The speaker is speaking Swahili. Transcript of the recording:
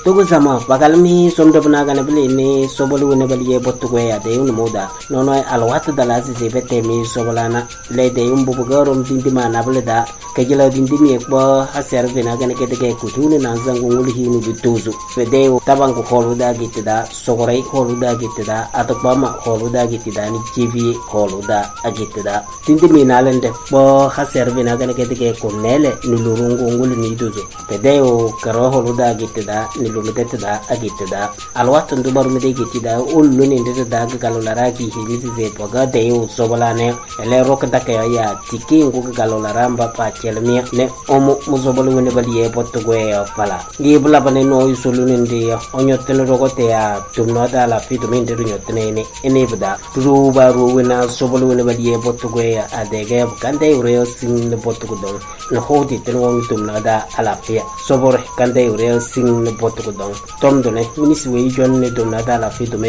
tugu sama bagalmi somdo bana gana bili ni sobolu ne bali ye botu go ya de un moda nono alwat dala se bete mi sobolana le de un bubu garom dindi mana bele da kejela dindi mi ko haser bina gana ke de ku tunu nan zangu ngul hinu bituzu fede tabangu holu da gitida sogorai holu da gitida atopama holu da gitida ni tv holu da agitida dindi mi nalende bo haser bina gana ke de ku nele ni lurungu ngul ni duzu fede o karo holu da gitida ni lumidetida agitida alwat ndu baru mede gitida ullu ni ndeda galolara ki hilizi ze poga de o sobolane ele rok da ke ya tiki ngu galolara mba pa chelmi ne omo muzobolu ne bali e potto go e pala gi bula bane no isulu ne ndi onyo tene rogote ya tumno da la fitu min de nyotene ne ene bda turu baru wena sobolu ne bali e potto go ya adege kande ureo sin ne potto go don no hodi tene won tumno da ala pia sobore kande ureo sin ne potto go don tom do ne minisi we jon ne tumno da la fitu